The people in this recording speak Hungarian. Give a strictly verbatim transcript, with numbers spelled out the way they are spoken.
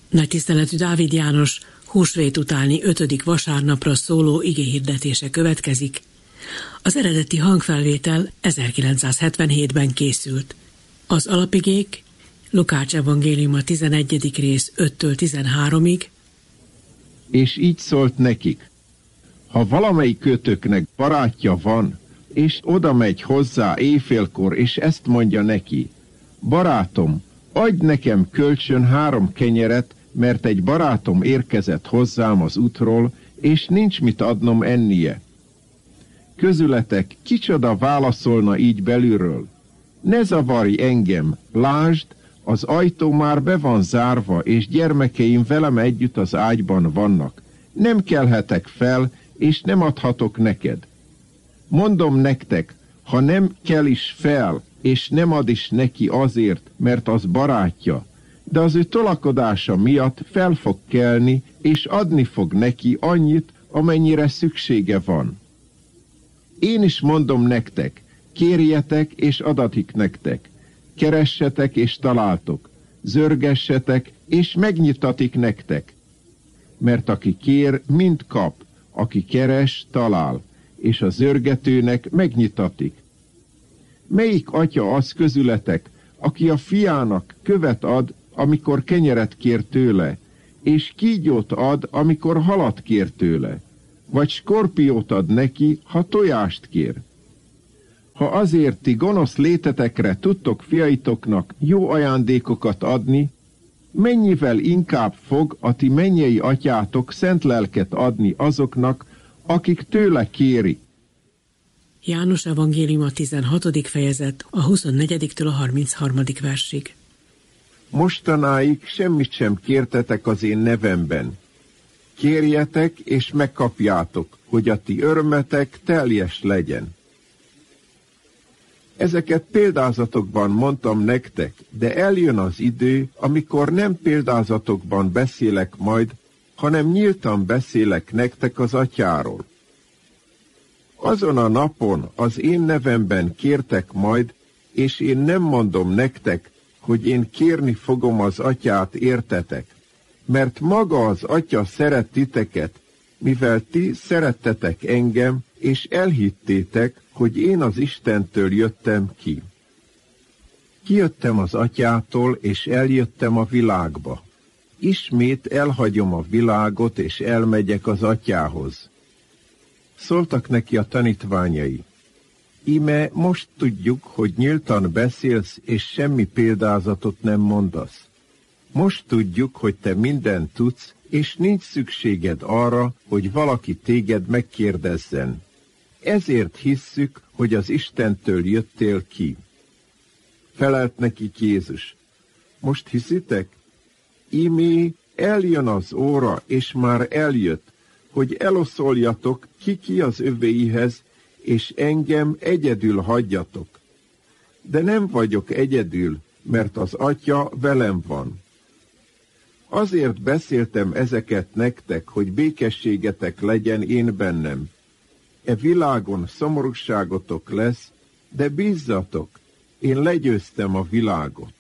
Nagy tiszteletű Dávid János húsvét utáni ötödik vasárnapra szóló igéhirdetése következik. Az eredeti hangfelvétel ezerkilencszázhetvenhétben készült. Az alapigék Lukács evangéliuma tizenegyedik rész öttől tizenháromig. És így szólt nekik: ha valamelyik kötöknek barátja van, és oda megy hozzá éjfélkor, és ezt mondja neki: barátom, adj nekem kölcsön három kenyeret, mert egy barátom érkezett hozzám az útról, és nincs mit adnom ennie. Közületek kicsoda válaszolna így belülről: ne zavarj engem, lásd, az ajtó már be van zárva, és gyermekeim velem együtt az ágyban vannak. Nem kelhetek fel, és nem adhatok neked. Mondom nektek, ha nem kell is fel, és nem ad is neki azért, mert az barátja, de az ő tolakodása miatt fel fog kelni, és adni fog neki annyit, amennyire szüksége van. Én is mondom nektek, kérjetek, és adatik nektek, keressetek, és találtok, zörgessetek, és megnyitatik nektek. Mert aki kér, mind kap, aki keres, talál, és a zörgetőnek megnyitatik. Melyik atya az közületek, aki a fiának követ ad, amikor kenyeret kér tőle, és kígyót ad, amikor halat kér tőle, vagy skorpiót ad neki, ha tojást kér? Ha azért ti gonosz létetekre tudtok fiaitoknak jó ajándékokat adni, mennyivel inkább fog a ti mennyei atyátok szent lelket adni azoknak, akik tőle kérik. János evangéliuma tizenhatodik fejezet, a huszonnegyedik a harmincharmadik versig. Mostanáig semmit sem kértetek az én nevemben. Kérjetek és megkapjátok, hogy a ti örömetek teljes legyen. Ezeket példázatokban mondtam nektek, de eljön az idő, amikor nem példázatokban beszélek majd, hanem nyíltan beszélek nektek az atyáról. Azon a napon az én nevemben kértek majd, és én nem mondom nektek, hogy én kérni fogom az atyát értetek, mert maga az atya szeret titeket, mivel ti szerettetek engem, és elhittétek, hogy én az Istentől jöttem ki. Kijöttem az atyától, és eljöttem a világba. Ismét elhagyom a világot, és elmegyek az atyához. Szóltak neki a tanítványai: íme most tudjuk, hogy nyíltan beszélsz, és semmi példázatot nem mondasz. Most tudjuk, hogy te mindent tudsz, és nincs szükséged arra, hogy valaki téged megkérdezzen. Ezért hisszük, hogy az Istentől jöttél ki. Felelt nekik Jézus: most hiszitek? Ímé, eljön az óra, és már eljött, hogy eloszoljatok ki-ki az övéihez, és engem egyedül hagyjatok. De nem vagyok egyedül, mert az Atya velem van. Azért beszéltem ezeket nektek, hogy békességetek legyen én bennem. E világon szomorúságotok lesz, de bízzatok, én legyőztem a világot.